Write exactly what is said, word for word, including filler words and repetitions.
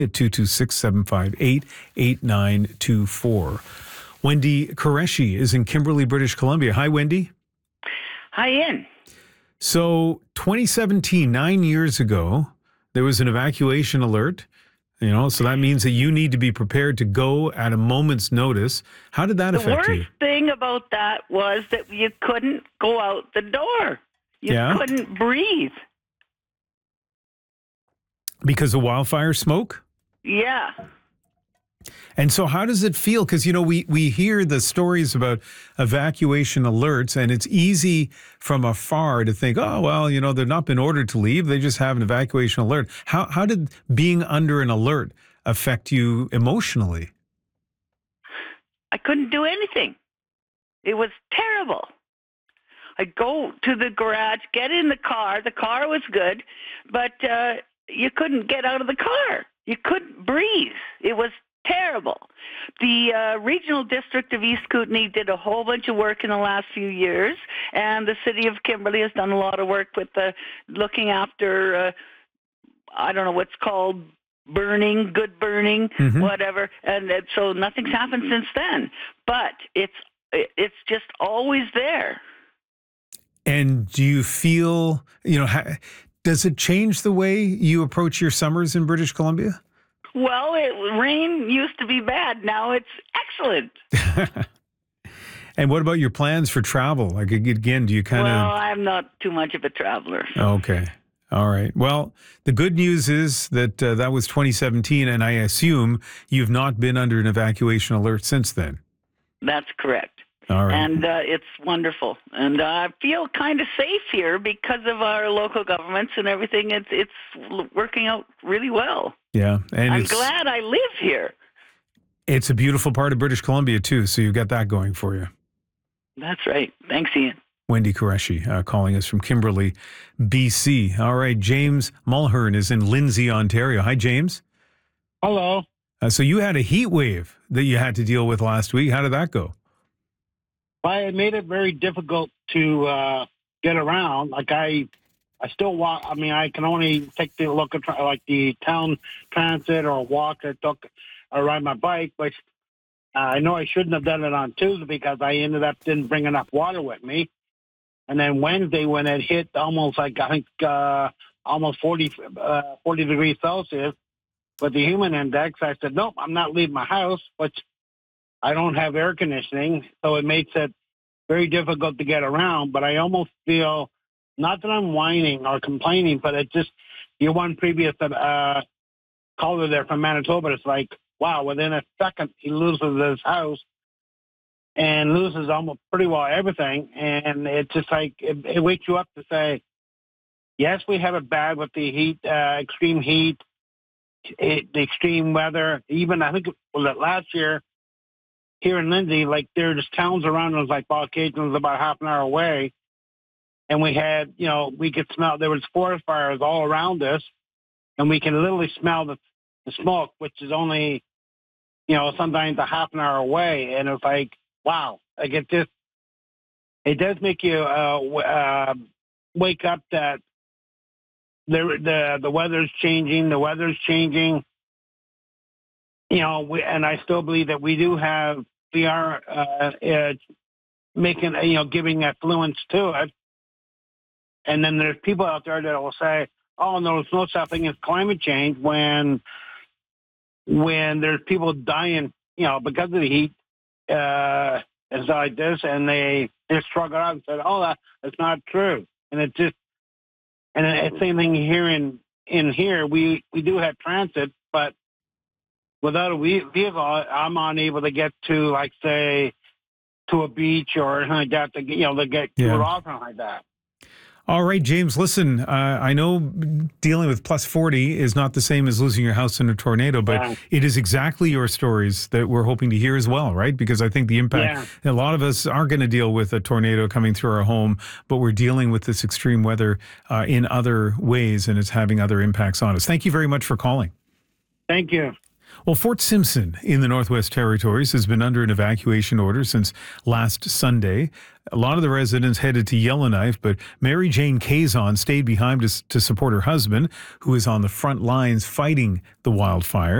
at two two six, seven five eight, eight nine two four. Wendy Qureshi is in Kimberley, British Columbia. Hi, Wendy. Hi, Ian. So twenty seventeen, nine years ago, there was an evacuation alert. You know, so that means that you need to be prepared to go at a moment's notice. How did that the affect you? The worst thing about that was that you couldn't go out the door. You yeah? couldn't breathe. Because of wildfire smoke? Yeah. And so how does it feel? Because, you know, we, we hear the stories about evacuation alerts, and it's easy from afar to think, oh, well, you know, they've not been ordered to leave. They just have an evacuation alert. How, how did being under an alert affect you emotionally? I couldn't do anything. It was terrible. I'd go to the garage, get in the car. The car was good, but uh, you couldn't get out of the car. You couldn't breathe. It was terrible. The uh, regional district of East Kootenay did a whole bunch of work in the last few years, and the city of Kimberley has done a lot of work with the looking after, uh, I don't know what's called, burning, good burning, mm-hmm. whatever. And uh, so nothing's happened since then. But it's it's just always there. And do you feel, you know, ha- does it change the way you approach your summers in British Columbia? Well, it, rain used to be bad. Now it's excellent. And what about your plans for travel? Like, again, do you kind of... Well, I'm not too much of a traveler. So. Okay. All right. Well, the good news is that uh, that was twenty seventeen, and I assume you've not been under an evacuation alert since then. That's correct. All right. And uh, it's wonderful. And uh, I feel kind of safe here because of our local governments and everything. It's it's working out really well. Yeah. And I'm it's, glad I live here. It's a beautiful part of British Columbia, too, so you've got that going for you. That's right. Thanks, Ian. Wendy Qureshi uh, calling us from Kimberley, B C. All right. James Mulhern is in Lindsay, Ontario. Hi, James. Hello. Uh, so you had a heat wave that you had to deal with last week. How did that go? Well, it made it very difficult to uh, get around. Like I, I still walk. I mean, I can only take the look at like the town transit or walk or took or ride my bike. But uh, I know I shouldn't have done it on Tuesday because I ended up didn't bring enough water with me. And then Wednesday, when it hit almost like I think uh, almost forty, uh, forty degrees Celsius with the human index, I said, nope, I'm not leaving my house. Which I don't have air conditioning, so it makes it very difficult to get around. But I almost feel, not that I'm whining or complaining, but it just, your one previous uh, caller there from Manitoba, it's like, wow, within a second, he loses his house and loses almost pretty well everything. And it's just like, it, it wakes you up to say, yes, we have it bad with the heat, uh, extreme heat, it, the extreme weather. Even, I think, was it last year, here in Lindsay, like there's towns around us, like Boscawen was about half an hour away. And we had, you know, we could smell, there was forest fires all around us. And we can literally smell the, the smoke, which is only, you know, sometimes a half an hour away. And it's like, wow, like it just, it does make you uh, uh, wake up that the, the, the weather's changing, the weather's changing. You know, we, and I still believe that we do have, we are uh, uh, making, you know, giving affluence to it. And then there's people out there that will say, oh, no, there's no such thing as climate change when when there's people dying, you know, because of the heat uh, and stuff like this. And they just shrug it off and said, oh, that, that's not true. And it just, and it's the same thing here in, in here. We, we do have transit, but without a vehicle, I'm unable to get to, like, say, to a beach or anything like that, to, you know, to get to yeah. it off like that. All right, James, listen, uh, I know dealing with plus forty is not the same as losing your house in a tornado, but yeah. it is exactly your stories that we're hoping to hear as well, right? Because I think the impact, yeah. a lot of us aren't going to deal with a tornado coming through our home, but we're dealing with this extreme weather uh, in other ways, and it's having other impacts on us. Thank you very much for calling. Thank you. Well, Fort Simpson in the Northwest Territories has been under an evacuation order since last Sunday. A lot of the residents headed to Yellowknife, but Mary Jane Kazon stayed behind to, to support her husband, who is on the front lines fighting the wildfire.